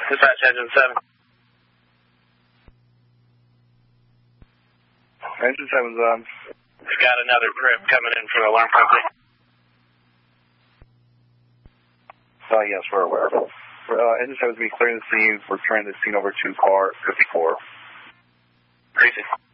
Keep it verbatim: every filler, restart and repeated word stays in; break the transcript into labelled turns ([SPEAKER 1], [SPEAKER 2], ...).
[SPEAKER 1] Dispatch engine seven.
[SPEAKER 2] Engine seven's on.
[SPEAKER 1] We got another trip coming in from the alarm company.
[SPEAKER 2] Uh, yes, we're aware. Uh, engine seven's been clearing the scene. We're turning the scene over to car fifty-four.
[SPEAKER 1] Crazy.